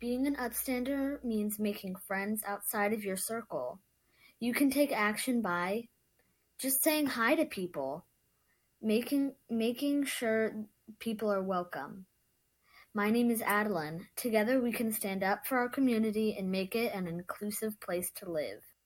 Being an upstander means making friends outside of your circle. You can take action by just saying hi to people, making sure people are welcome. My name is Adeline. Together we can stand up for our community and make it an inclusive place to live.